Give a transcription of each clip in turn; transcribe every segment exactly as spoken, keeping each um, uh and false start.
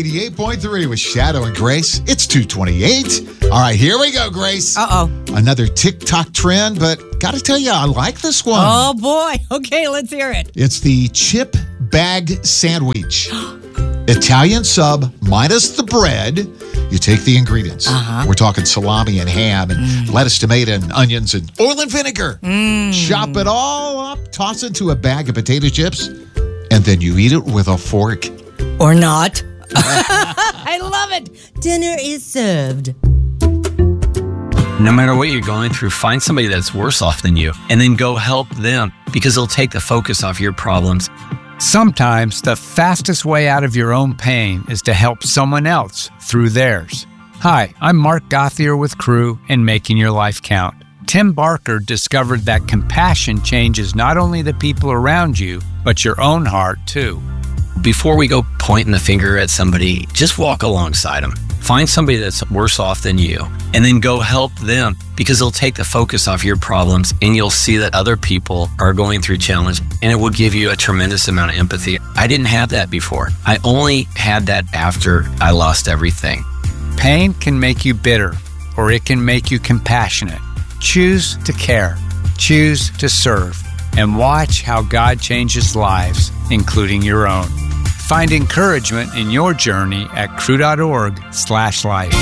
eighty-eight point three with Shadow and Grace. It's two twenty-eight. All right, here we go, Grace. Uh-oh. Another TikTok trend, but got to tell you, I like this one. Oh, boy. Okay, let's hear it. It's the chip bag sandwich. Italian sub minus the bread. You take the ingredients. Uh-huh. We're talking salami and ham and Mm. lettuce, tomato, and onions and oil and vinegar. Mm. Chop it all up, toss it into a bag of potato chips, and then you eat it with a fork. Or not. I love it. Dinner is served. No matter what you're going through, find somebody that's worse off than you and then go help them because it'll take the focus off your problems. Sometimes the fastest way out of your own pain is to help someone else through theirs. Hi, I'm Mark Gothier with Crew and Making Your Life Count. Tim Barker discovered that compassion changes not only the people around you, but your own heart too. Before we go pointing the finger at somebody, just walk alongside them. Find somebody that's worse off than you and then go help them because it'll take the focus off your problems and you'll see that other people are going through challenge and it will give you a tremendous amount of empathy. I didn't have that before. I only had that after I lost everything. Pain can make you bitter or it can make you compassionate. Choose to care. Choose to serve. And watch how God changes lives, including your own. Find encouragement in your journey at crew.org slash life.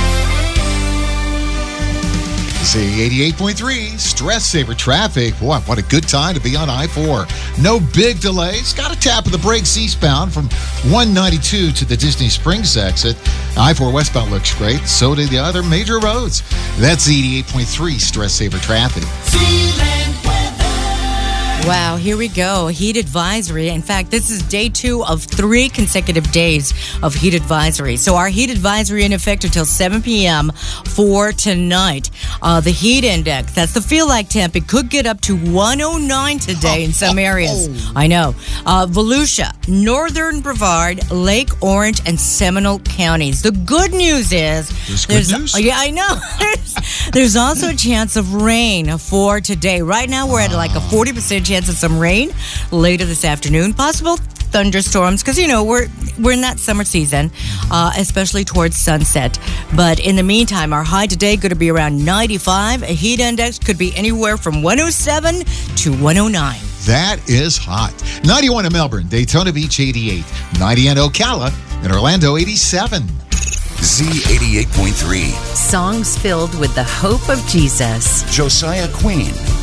See, eighty-eight point three, Stress Saver Traffic. Boy, what a good time to be on I four. No big delays. Got a tap of the brakes eastbound from one ninety-two to the Disney Springs exit. I four westbound looks great. So do the other major roads. That's eighty-eight point three Stress Saver Traffic. Wow, here we go. Heat advisory. In fact, this is day two of three consecutive days of heat advisory. So our heat advisory in effect until seven p.m. for tonight. Uh, the heat index, that's the feel like temp. It could get up to one oh nine today in some areas. I know. Uh, Volusia, Northern Brevard, Lake Orange, and Seminole counties. The good news is... There's good there's, news? Yeah, I know. there's, there's also a chance of rain for today. Right now, we're at like a forty percent chance of some rain later this afternoon. Possible thunderstorms because, you know, we're we're in that summer season, uh, especially towards sunset. But in the meantime, our high today going to be around ninety-five. A heat index could be anywhere from one oh seven to one oh nine. That is hot. ninety-one in Melbourne, Daytona Beach eighty-eight, ninety in Ocala, and Orlando eighty-seven. Z eighty-eight point three. Songs filled with the hope of Jesus. Josiah Queen.